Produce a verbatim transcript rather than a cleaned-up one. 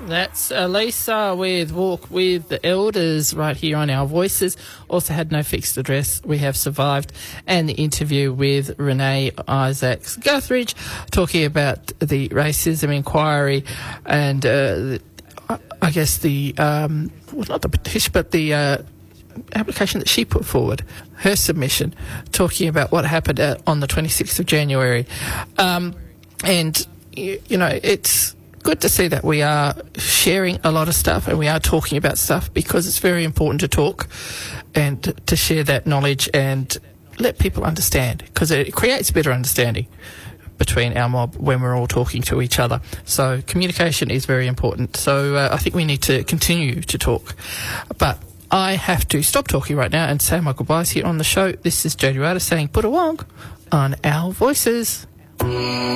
That's Elisa with Walk with the Elders right here on Our Voices. Also had no fixed address. We have survived. And the interview with Renee Isaacs Guthridge talking about the racism inquiry and uh, I guess the, um, well, not the petition, but the uh, application that she put forward, her submission, talking about what happened uh, on the twenty-sixth of January. Um, and, you, you know, it's good to see that we are sharing a lot of stuff and we are talking about stuff, because it's very important to talk and to share that knowledge and let people understand, because it creates better understanding between our mob when we're all talking to each other. So communication is very important. So uh, I think we need to continue to talk. But I have to stop talking right now and say my goodbyes here on the show. This is Jodie Ryder saying put a wong on Our Voices.